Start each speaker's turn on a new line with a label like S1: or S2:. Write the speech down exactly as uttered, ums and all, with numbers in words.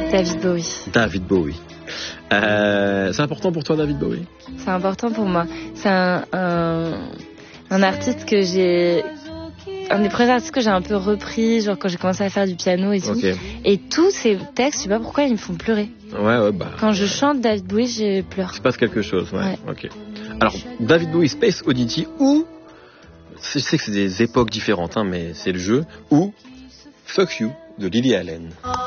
S1: David Bowie.
S2: David Bowie. Euh, c'est important pour toi, David Bowie?
S1: C'est important pour moi. C'est un, un, un artiste que j'ai... Un des premiers artistes que j'ai un peu repris, genre quand j'ai commencé à faire du piano et tout. Okay. Et tous ces textes, je sais pas pourquoi, ils me font pleurer.
S2: Ouais, ouais, bah.
S1: Quand je chante David Bowie, je pleure.
S2: Il se passe quelque chose, ouais.
S1: ouais.
S2: Ok. Alors, David Bowie, Space Oddity, ou, je sais que c'est des époques différentes, hein, mais c'est le jeu, ou Fuck You de Lily Allen.